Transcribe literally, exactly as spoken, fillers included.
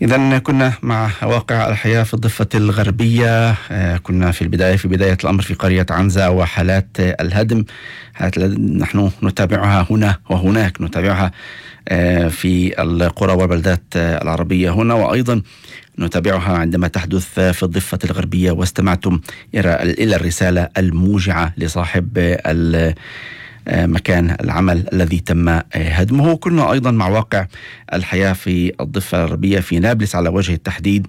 إذن كنا مع واقع الحياة في الضفة الغربية. كنا في البداية في بداية الأمر في قرية عنزة وحالات الهدم، حالات نحن نتابعها هنا وهناك، نتابعها في القرى والبلدات العربية هنا، وأيضا نتابعها عندما تحدث في الضفة الغربية. واستمعتم إلى الرسالة الموجعة لصاحب مكان العمل الذي تم هدمه. كنا أيضا مع واقع الحياة في الضفة الغربية في نابلس على وجه التحديد،